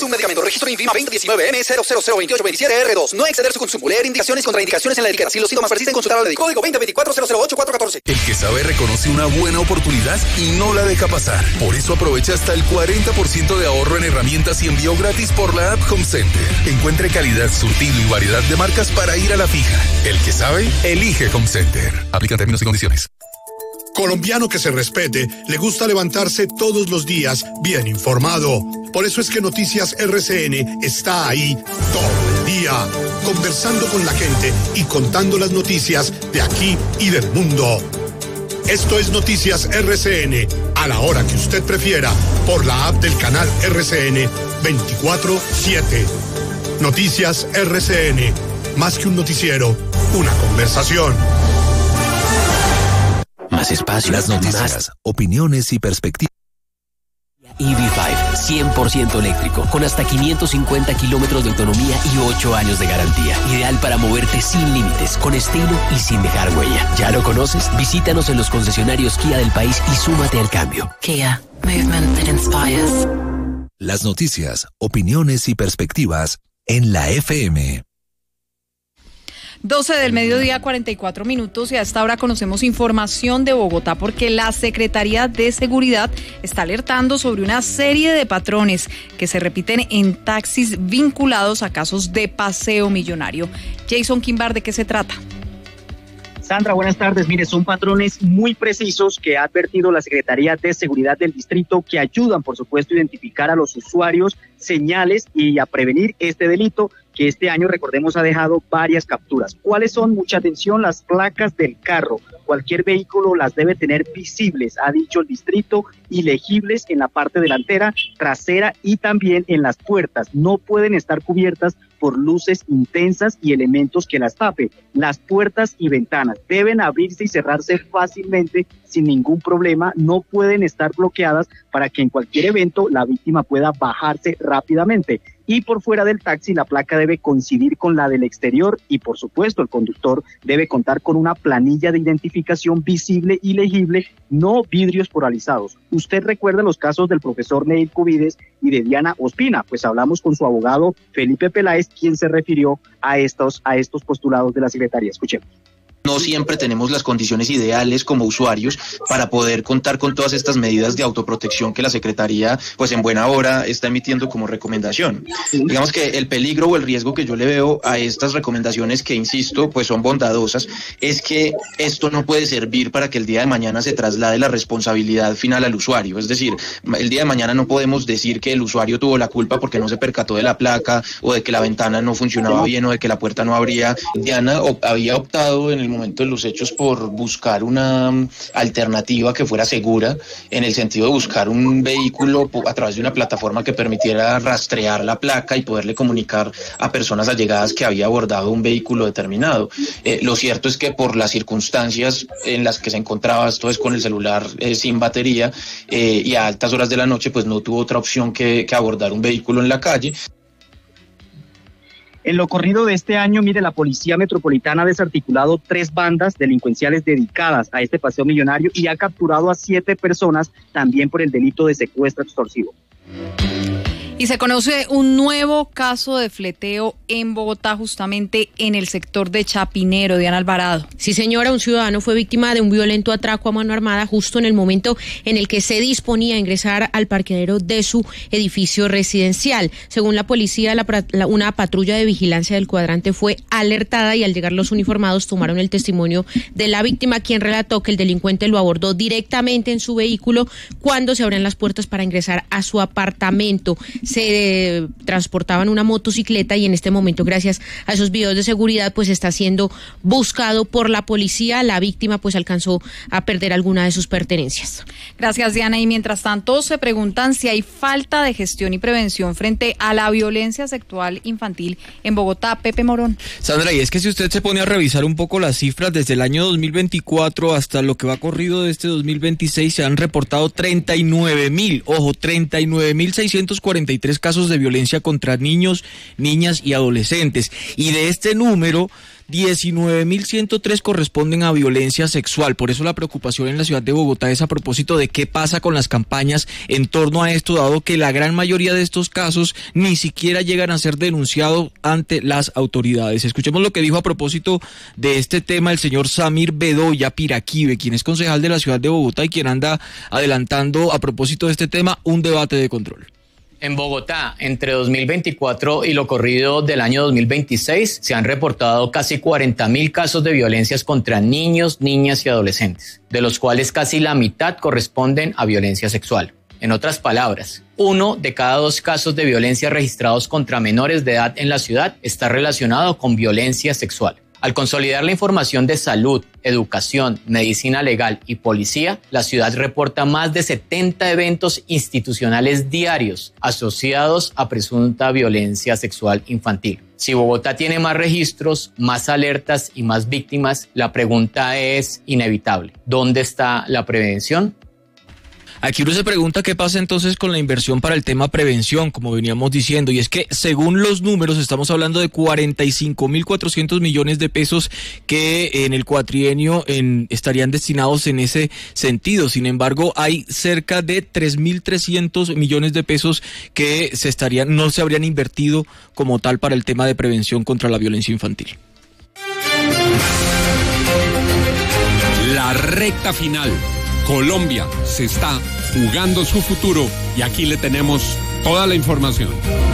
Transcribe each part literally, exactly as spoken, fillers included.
Un medicamento, registro INVIMA veinte diecinueve M cero cero cero veintiocho veintisiete R dos. No exceder su consumo. Leer indicaciones y contraindicaciones en la etiqueta. Si los síntomas persisten, consultar al médico. Código veinte veinticuatro cero cero ocho cuatro catorce. El que sabe reconoce una buena oportunidad y no la deja pasar. Por eso aprovecha hasta el cuarenta por ciento de ahorro en herramientas y envío gratis por la app Home Center. Encuentre calidad, surtido y variedad de marcas para ir a la fija. El que sabe, elige Home Center. Aplica términos y condiciones. Colombiano que se respete, le gusta levantarse todos los días bien informado. Por eso es que Noticias R C N está ahí todo el día, conversando con la gente y contando las noticias de aquí y del mundo. Esto es Noticias R C N, a la hora que usted prefiera, por la app del canal R C N veinticuatro siete. Noticias R C N, más que un noticiero, una conversación. Más espacio, las noticias, más opiniones y perspectivas. E V cinco, cien por ciento eléctrico, con hasta quinientos cincuenta kilómetros de autonomía y ocho años de garantía. Ideal para moverte sin límites, con estilo y sin dejar huella. ¿Ya lo conoces? Visítanos en los concesionarios Kia del país y súmate al cambio. Kia, movement that inspires. Las noticias, opiniones y perspectivas en la F M. doce del mediodía, cuarenta y cuatro minutos, y a esta hora conocemos información de Bogotá porque la Secretaría de Seguridad está alertando sobre una serie de patrones que se repiten en taxis vinculados a casos de paseo millonario. Jason Quimbar, ¿de qué se trata? Sandra, buenas tardes. Mire, son patrones muy precisos que ha advertido la Secretaría de Seguridad del Distrito que ayudan, por supuesto, a identificar a los usuarios, señales y a prevenir este delito que este año, recordemos, ha dejado varias capturas. ¿Cuáles son? Mucha atención, las placas del carro. Cualquier vehículo las debe tener visibles, ha dicho el distrito, y legibles en la parte delantera, trasera y también en las puertas. No pueden estar cubiertas por luces intensas y elementos que las tapen. Las puertas y ventanas deben abrirse y cerrarse fácilmente sin ningún problema. No pueden estar bloqueadas para que en cualquier evento la víctima pueda bajarse rápidamente. Y por fuera del taxi la placa debe coincidir con la del exterior y, por supuesto, el conductor debe contar con una planilla de identificación visible y legible, no vidrios polarizados. Usted recuerda los casos del profesor Neil Cubides y de Diana Ospina, pues hablamos con su abogado Felipe Peláez, quien se refirió a estos, a estos postulados de la Secretaría. Escuchemos. No siempre tenemos las condiciones ideales como usuarios para poder contar con todas estas medidas de autoprotección que la Secretaría, pues en buena hora, está emitiendo como recomendación. Sí. Digamos que el peligro o el riesgo que yo le veo a estas recomendaciones, que insisto, pues son bondadosas, es que esto no puede servir para que el día de mañana se traslade la responsabilidad final al usuario. Es decir, el día de mañana no podemos decir que el usuario tuvo la culpa porque no se percató de la placa, o de que la ventana no funcionaba bien, o de que la puerta no abría. Diana había optado en el momento de los hechos por buscar una alternativa que fuera segura, en el sentido de buscar un vehículo a través de una plataforma que permitiera rastrear la placa y poderle comunicar a personas allegadas que había abordado un vehículo determinado. Eh, lo cierto es que por las circunstancias en las que se encontraba, esto es con el celular eh, sin batería eh, y a altas horas de la noche, pues no tuvo otra opción que, que abordar un vehículo en la calle. En lo corrido de este año, mire, la Policía Metropolitana ha desarticulado tres bandas delincuenciales dedicadas a este paseo millonario y ha capturado a siete personas también por el delito de secuestro extorsivo. Y se conoce un nuevo caso de fleteo en Bogotá, justamente en el sector de Chapinero. Diana Alvarado. Sí, señora, un ciudadano fue víctima de un violento atraco a mano armada justo en el momento en el que se disponía a ingresar al parqueadero de su edificio residencial. Según la policía, la, la, una patrulla de vigilancia del cuadrante fue alertada y al llegar los uniformados tomaron el testimonio de la víctima, quien relató que el delincuente lo abordó directamente en su vehículo cuando se abrían las puertas para ingresar a su apartamento. Se eh, transportaban una motocicleta y en este momento, gracias a esos videos de seguridad, pues está siendo buscado por la policía. La víctima pues alcanzó a perder alguna de sus pertenencias. Gracias, Diana. Y mientras tanto se preguntan si hay falta de gestión y prevención frente a la violencia sexual infantil en Bogotá. Pepe Morón. Sandra, y es que si usted se pone a revisar un poco las cifras desde el año dos mil veinticuatro hasta lo que va corrido de este dos mil veintiséis, se han reportado treinta y nueve mil, ojo, treinta y nueve mil seiscientos cuarenta y tres casos de violencia contra niños, niñas y adolescentes. Y de este número, diecinueve mil ciento tres corresponden a violencia sexual. Por eso la preocupación en la ciudad de Bogotá es a propósito de qué pasa con las campañas en torno a esto, dado que la gran mayoría de estos casos ni siquiera llegan a ser denunciados ante las autoridades. Escuchemos lo que dijo a propósito de este tema el señor Samir Bedoya Piraquive, quien es concejal de la ciudad de Bogotá y quien anda adelantando a propósito de este tema un debate de control. En Bogotá, entre dos mil veinticuatro y lo corrido del año dos mil veintiséis, se han reportado casi cuarenta mil casos de violencias contra niños, niñas y adolescentes, de los cuales casi la mitad corresponden a violencia sexual. En otras palabras, uno de cada dos casos de violencia registrados contra menores de edad en la ciudad está relacionado con violencia sexual. Al consolidar la información de salud, educación, medicina legal y policía, la ciudad reporta más de setenta eventos institucionales diarios asociados a presunta violencia sexual infantil. Si Bogotá tiene más registros, más alertas y más víctimas, la pregunta es inevitable. ¿Dónde está la prevención? Aquí uno se pregunta qué pasa entonces con la inversión para el tema prevención, como veníamos diciendo, y es que según los números estamos hablando de cuarenta y cinco mil cuatrocientos millones de pesos que en el cuatrienio en, estarían destinados en ese sentido. Sin embargo, hay cerca de tres mil trescientos millones de pesos que se estarían, no se habrían invertido como tal para el tema de prevención contra la violencia infantil. La recta final. Colombia se está jugando su futuro y aquí le tenemos toda la información.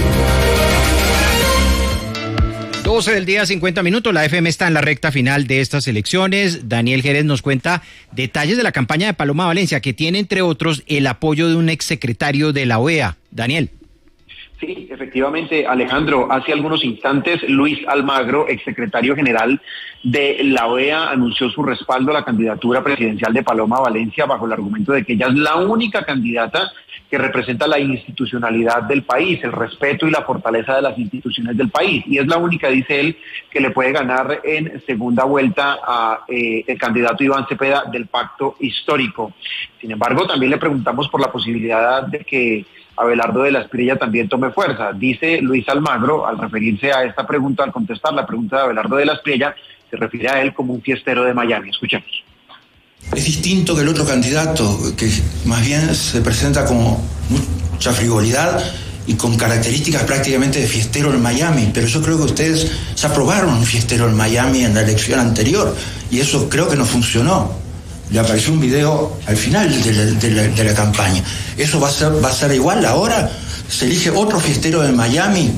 doce del día, cincuenta minutos. La F M está en la recta final de estas elecciones. Daniel Jerez nos cuenta detalles de la campaña de Paloma Valencia, que tiene, entre otros, el apoyo de un exsecretario de la O E A. Daniel. Sí, efectivamente, Alejandro, hace algunos instantes Luis Almagro, exsecretario general de la O E A, anunció su respaldo a la candidatura presidencial de Paloma Valencia bajo el argumento de que ella es la única candidata que representa la institucionalidad del país, el respeto y la fortaleza de las instituciones del país. Y es la única, dice él, que le puede ganar en segunda vuelta a eh, el candidato Iván Cepeda del Pacto Histórico. Sin embargo, también le preguntamos por la posibilidad de que Abelardo de la Espriella también tome fuerza. Dice Luis Almagro, al referirse a esta pregunta, al contestar la pregunta de Abelardo de la Espriella, se refiere a él como un fiestero de Miami. Escuchemos. Es distinto que el otro candidato, que más bien se presenta como mucha frivolidad y con características prácticamente de fiestero en Miami, pero yo creo que ustedes se aprobaron un fiestero en Miami en la elección anterior y eso creo que no funcionó. Le apareció un video al final de la, de la, de la campaña. ¿Eso va a ser, va a ser igual ahora? ¿Se elige otro fiestero en Miami?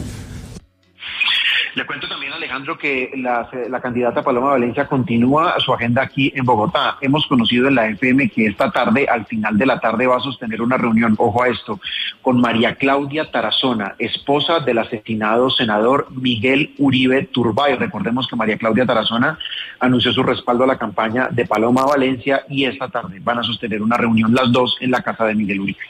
Le cuento también, Alejandro, que la, la candidata Paloma Valencia continúa su agenda aquí en Bogotá. Hemos conocido en la F M que esta tarde, al final de la tarde, va a sostener una reunión, ojo a esto, con María Claudia Tarazona, esposa del asesinado senador Miguel Uribe Turbay. Recordemos que María Claudia Tarazona anunció su respaldo a la campaña de Paloma Valencia y esta tarde van a sostener una reunión las dos en la casa de Miguel Uribe.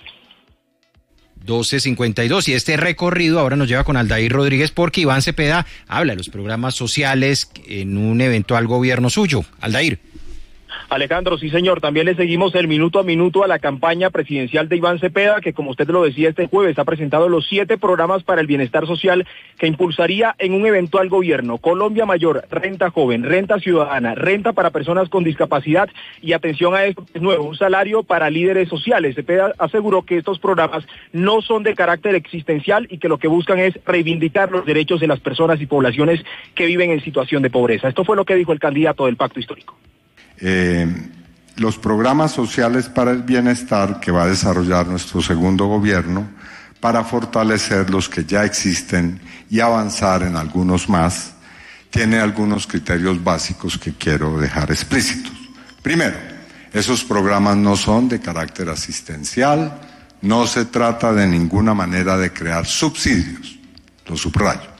doce cincuenta y dos, y este recorrido ahora nos lleva con Aldair Rodríguez porque Iván Cepeda habla de los programas sociales en un eventual gobierno suyo. Aldair. Alejandro, sí señor, también le seguimos el minuto a minuto a la campaña presidencial de Iván Cepeda, que como usted lo decía este jueves, ha presentado los siete programas para el bienestar social que impulsaría en un eventual gobierno. Colombia Mayor, Renta Joven, Renta Ciudadana, Renta para personas con discapacidad y atención a esto es nuevo, un salario para líderes sociales. Cepeda aseguró que estos programas no son de carácter existencial y que lo que buscan es reivindicar los derechos de las personas y poblaciones que viven en situación de pobreza. Esto fue lo que dijo el candidato del Pacto Histórico. Eh, los programas sociales para el bienestar que va a desarrollar nuestro segundo gobierno para fortalecer los que ya existen y avanzar en algunos más, tiene algunos criterios básicos que quiero dejar explícitos. Primero, esos programas no son de carácter asistencial, no se trata de ninguna manera de crear subsidios, lo subrayo.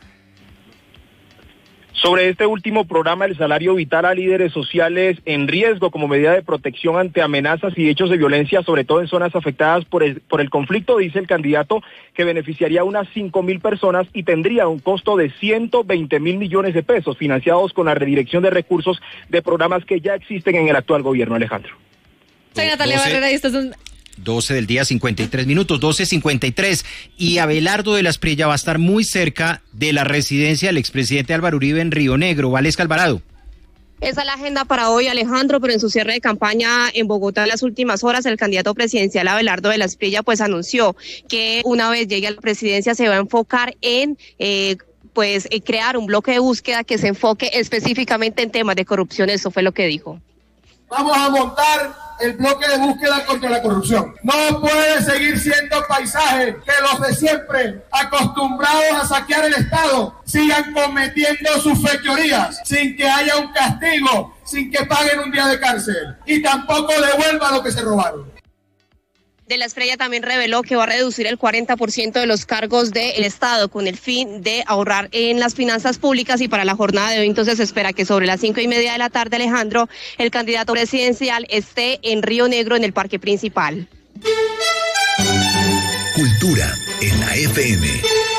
Sobre este último programa, el salario vital a líderes sociales en riesgo como medida de protección ante amenazas y hechos de violencia, sobre todo en zonas afectadas por el, por el conflicto, dice el candidato que beneficiaría a unas cinco mil personas y tendría un costo de ciento veinte mil millones de pesos, financiados con la redirección de recursos de programas que ya existen en el actual gobierno, Alejandro. Soy Natalia Barrera y estas son... doce del día, cincuenta y tres minutos, doce cincuenta y tres. Y Abelardo de la Espriella va a estar muy cerca de la residencia del expresidente Álvaro Uribe en Río Negro. Valesca Alvarado. Esa es la agenda para hoy, Alejandro, pero en su cierre de campaña en Bogotá en las últimas horas, el candidato presidencial Abelardo de la Espriella pues anunció que una vez llegue a la presidencia se va a enfocar en eh, pues eh, crear un bloque de búsqueda que se enfoque específicamente en temas de corrupción. Eso fue lo que dijo. Vamos a montar el bloque de búsqueda contra la corrupción. No puede seguir siendo paisaje que los de siempre, acostumbrados a saquear el Estado, sigan cometiendo sus fechorías sin que haya un castigo, sin que paguen un día de cárcel y tampoco devuelvan lo que se robaron. De la Espriella también reveló que va a reducir el cuarenta por ciento de los cargos del Estado con el fin de ahorrar en las finanzas públicas, y para la jornada de hoy entonces se espera que sobre las cinco y media de la tarde, Alejandro, el candidato presidencial esté en Río Negro en el parque principal. Cultura en la F M.